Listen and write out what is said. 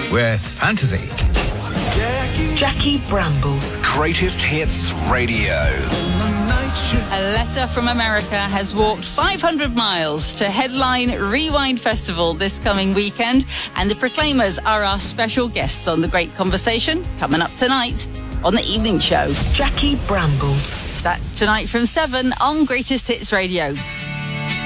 with Fantasy. Jackie Brambles. Greatest Hits Radio. A Letter from America has walked 500 miles to headline Rewind Festival this coming weekend, and the Proclaimers are our special guests on The Great Conversation, coming up tonight on The Evening Show. Jackie Brambles. That's tonight from 7 on Greatest Hits Radio.